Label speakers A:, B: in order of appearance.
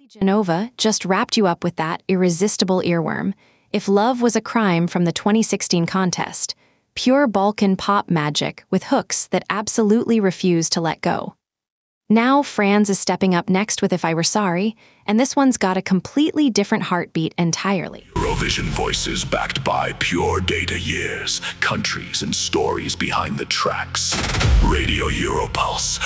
A: Genova just wrapped you up with that irresistible earworm. If Love Was a Crime from the 2016 contest. Pure Balkan pop magic with hooks that absolutely refuse to let go. Now Franz is stepping up next with If I Were Sorry, and this one's got a completely different heartbeat entirely.
B: Eurovision voices backed by pure data years, countries and stories behind the tracks. Radio Europulse.